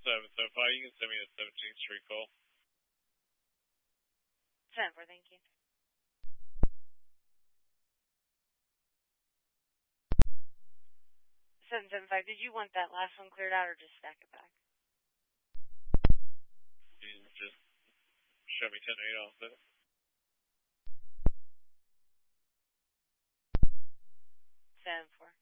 775. You can send me a 17th Street call. 10-4, thank you. 775, did you want that last one cleared out or just stack it back? You just show me 10-8 off it. 7-4.